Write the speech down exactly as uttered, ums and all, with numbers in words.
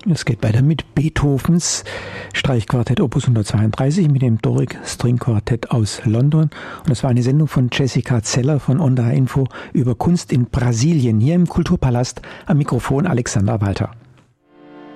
Es geht weiter mit Beethovens Streichquartett Opus hundertzweiunddreißig mit dem Doric String Quartett aus London. Und das war eine Sendung von Jessica Zeller von Onda Info über Kunst in Brasilien, hier im Kulturpalast, am Mikrofon Alexander Walter.